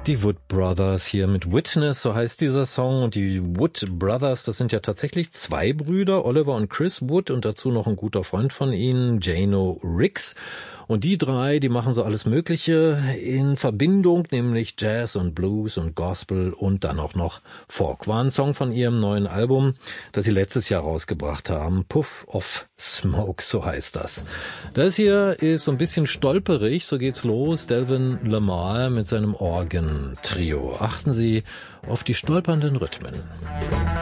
Die Wood Brothers hier mit Witness, so heißt dieser Song. Und die Wood Brothers, das sind ja tatsächlich zwei Brüder, Oliver und Chris Wood, und dazu noch ein guter Freund von ihnen, Jano Riggs. Und die drei, die machen so alles Mögliche in Verbindung, nämlich Jazz und Blues und Gospel und dann auch noch Folk. War ein Song von ihrem neuen Album, das sie letztes Jahr rausgebracht haben. Puff of Smoke, so heißt das. Das hier ist so ein bisschen stolperig, so geht's los. Delvin Lamar mit seinem Organ-Trio. Achten Sie auf die stolpernden Rhythmen.